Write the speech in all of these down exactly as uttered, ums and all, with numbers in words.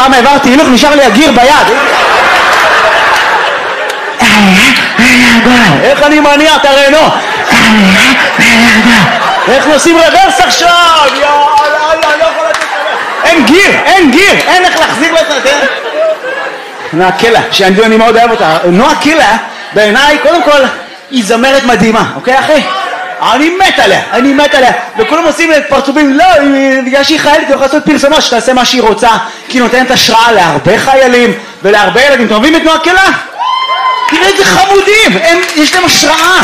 פעם העברתי הילוך, נשאר לי הגיר ביד. איך אני מניע את הרנו? איך נוסעים רוורס עכשיו? יאללה, אני לא יכול לתת לך. אין גיר, אין גיר, אין איך להחזיק לזה. נועה קילה, שאני מאוד אוהב אותה. נועה קילה, בעיניי, קודם כל, היא זמרת מדהימה, אוקיי אחי? אני מת עליה, אני מת עליה. וכולם עושים פרצופים, לא, בגלל שהיא חיילת, היא יכולה לעשות פרסומות, שתעשה מה שהיא רוצה, כי היא נותנת השראה להרבה חיילים ולהרבה ילדים. אתם אוהבים את נועה קילה? תראה איזה חמודים, הם, יש להם השראה.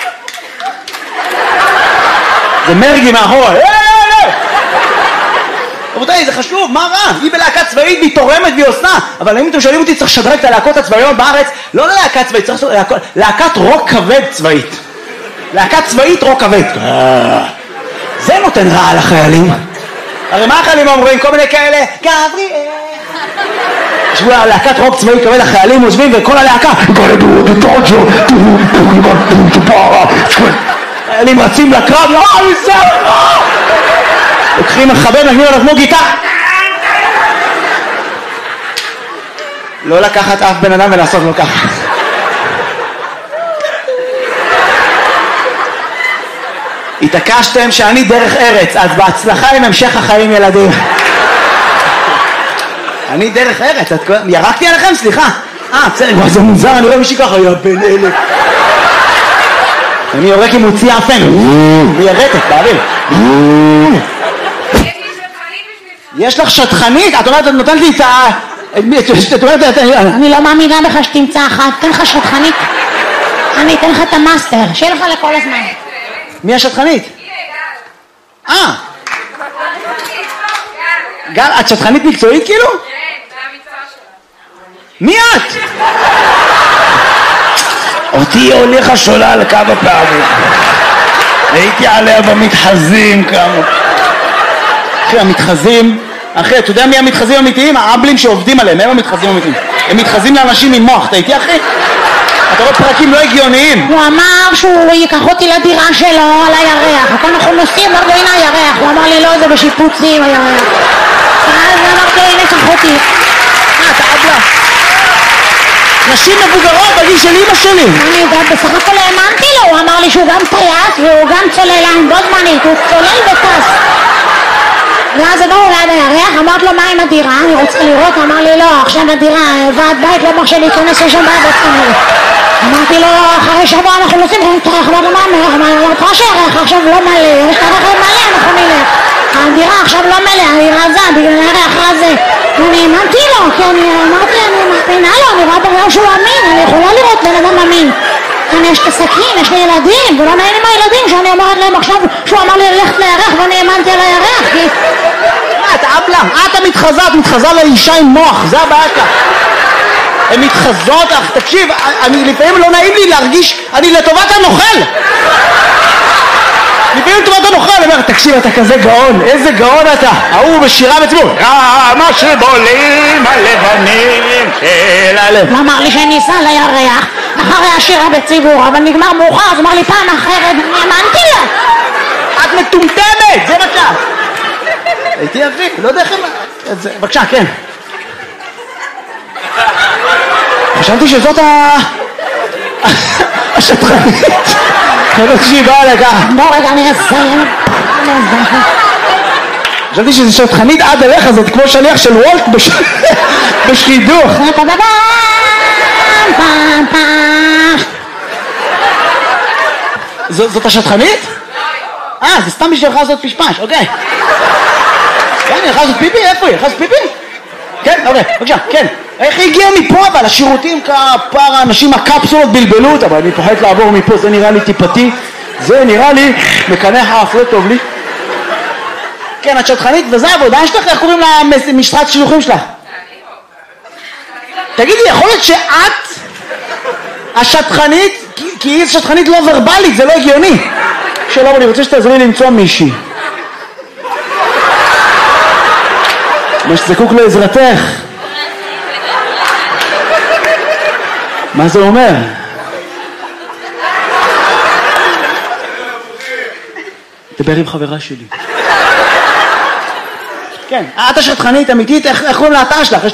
זה מרגי מאחורה. רבותיי, זה חשוב, מה רע? היא בלהקה צבאית, והיא תורמת והיא עושה. אבל אם אתם שואלים אותי, צריך לשדרג את הלהקות הצבאיות בארץ, לא ללהקה צבאית, צריך לעשות להקת רוק כבד צבאית. להקת צבאית רוק כבד. זה נותן רע לחיילים. הרי מה החיילים אומרים? כל מיני כאלה, גבריאל. ישבו להקת רוק צבאי כבד, החיילים עוזבים וכל הלהקה חיילים רצים לקרב, לא, זה לא! לוקחים מחבב, נגנים עליו כמו גיטה. לא לקחת אף בן אדם ולעשות לו ככה. התעקשתם שאני דרך ארץ, אז בהצלחה עם המשך החיים ילדים. אני דרך ארץ, ירקתי עליכם? סליחה. אה, בסדר, זה מוזר, אני רואה מישהי ככה, יא בן אלה. אני יורק עם מוציא אפן, מיירטת, באוויר. יש לך שטחנית? את אומרת, את נותנת לי את ה... את אומרת, אני לא מאמינה בך שתמצא אחת, תן לך שטחנית. אני אתן לך את המאסטר, שיהיה לך לכל הזמן. מי השטחנית? אה. גל, את שטחנית מקצועית כאילו? כן, זה המקצוע שלה. מי את? אותי הוליכה שולל כמה פעמים. הייתי עליה במתחזים כמה. אחי, המתחזים, אחי, אתה יודע מי המתחזים האמיתיים? האבלים שעובדים עליהם, הם המתחזים האמיתיים. הם מתחזים לאנשים עם מוח, אתה איתי אחי? אתה רואה פרקים לא הגיוניים. הוא אמר שהוא ייקח אותי לדירה שלו על הירח. הכל אנחנו נוסעים, אמרתי, הנה הירח. הוא אמר לי, לא, זה בשיפוצים הירח. אז אמרתי, הנה, קח אותי. אה, אתה אבלה. נשים מבוגרות בגיל של אמא שלי. אני יודעת, בסך הכל האמנתי לו. הוא אמר לי שהוא גם טייס והוא גם צוללן, בו זמנית. הוא צולל וטס. ואז עברנו ליד הירח, אמרת לו מה עם הדירה, אני רוצה לראות, אמר לי לא, עכשיו הדירה, ועד בית לא מרשה להיכנס לשם בעד עצמנו. אמרתי לו, אחרי שבוע אנחנו נוסעים, אמרתי לו מה המלך, אמרתי לו שהירח עכשיו לא מלא, יש את הרכב מלא, אנחנו נלך. הדירה עכשיו לא מלא, היא רזה, בגלל הירח הזה. ואני האמנתי לו, כי אני אמרתי, אני מאמינה לו, אני רואה בגלל שהוא אמין, אני יכולה לראות בן אדם אמין. אני יש את הסכין, יש לי ילדים, ולא נעים עם הילדים שאני אומרת להם עכשיו שהוא אמר לי ללכת לירח ואני האמנתי על הירח, כי... מה, אתה אבלה? את המתחזה, את מתחזה לאישה עם מוח, זה הבעיה שלך. הן מתחזות, אך תקשיב, אני לפעמים לא נעים לי להרגיש, אני לטובת הנוכל. לפעמים לטובת הנוכל, אני אומר, תקשיב, אתה כזה גאון, איזה גאון אתה. ההוא בשירה בציבור, כמה שבולים הלבנים של הלב. הוא אמר לי שאני אסע לירח אחרי השירה בציבור, אבל נגמר מאוחר, אז אמר לי פעם אחרת, אני האמנתי לה. את מטומטמת, זה מה שאת. הייתי אבי, לא יודע איך הם... בבקשה, כן. חשבתי שזאת ה... השטחנית. חשבתי שהיא באה לכך. בוא רגע, אני אסיים. חשבתי שזו שטחנית עד אליך, זאת כמו שליח של וולט בשחידוך. זאת השטחנית? אה, זה סתם בשבילך לעשות פשפש, אוקיי. כן, היא יכולה לעשות פיפי? איפה היא? יכולה לעשות פיפי? כן, אוקיי, בבקשה, כן. איך היא הגיעה מפה אבל? השירותים כפר האנשים, הקפסולות בלבלו אותה, אבל אני פוחד לעבור מפה, זה נראה לי טיפתי, זה נראה לי מקנח האף, לא טוב לי. כן, את שטחנית, וזה העבודה שלך, איך קוראים למשרת שילוחים שלך? תגידי, יכול להיות שאת השטחנית, כי היא שטחנית לא ורבלית, זה לא הגיוני. שלום, אני רוצה שתעזרי לי למצוא מישהי. מה שזקוק לעזרתך. מה זה אומר? דבר עם חברה שלי. כן, את השטחנית אמיתית, איך קוראים לאתר שלך?